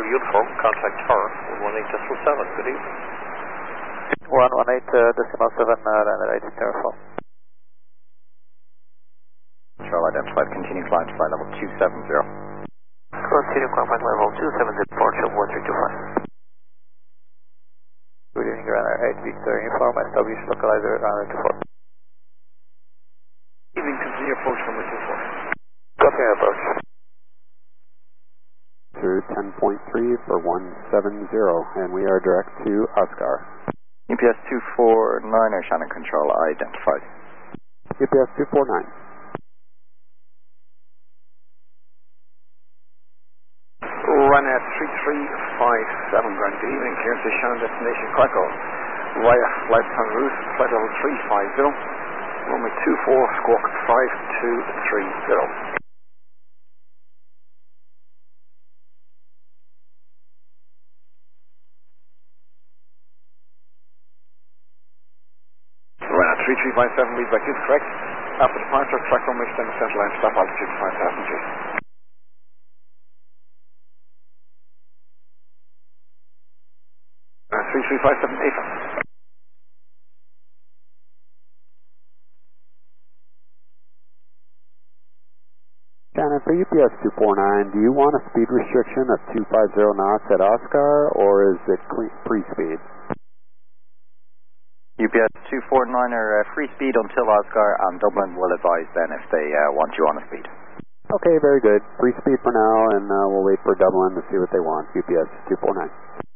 uniform, contact tower, 118.7, good evening. 118.7, landed 80 terminal. Control identified, continue climb to flight level 270. Continue climb flight level 270, departure 1325. Good evening, runner 8 Victor uniform, establish localizer runner 24. Evening, continue approach number 24. Continue approach. Through 10.3 for 170, and we are direct to Oscar. UPS 249er, Shannon Control identified. UPS 249. Ryanair 3357, Grand good evening, clearance to Shannon destination Krakow, via flight plan route, flight level 350, runway 24, squawk 5230. Ryanair 3357, read back is correct. After departure, track runway extended central line, stop altitude 5000 feet. Ryanair 3357, AFA. Shannon, for UPS 249, do you want a speed restriction of 250 knots at Oscar, or is it free-speed? UPS 249er, free speed until Oscar, and Dublin will advise then if they want you on a speed. Okay, very good. Free speed for now, and we'll wait for Dublin to see what they want. UPS 249.